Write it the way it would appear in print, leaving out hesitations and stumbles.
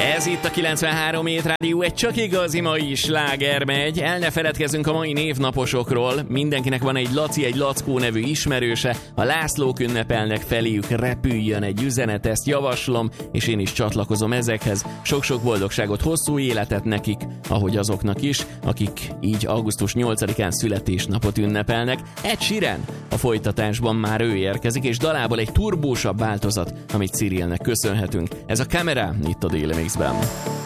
Ez itt a 93 Hét Rádió, egy csak igazi mai sláger megy. El ne feledkezzünk a mai névnaposokról. Mindenkinek van egy Laci, egy Lackó nevű ismerőse. A Lászlók ünnepelnek, feléjük repüljön egy üzenet, ezt javaslom, és én is csatlakozom ezekhez. Sok-sok boldogságot, hosszú életet nekik, ahogy azoknak is, akik így augusztus 8-án születésnapot ünnepelnek. Ed Sheeran a folytatásban már ő érkezik, és dalából egy turbósabb változat, amit Cyrilnek köszönhetünk. Ez a Camera itt a Daily Mixben.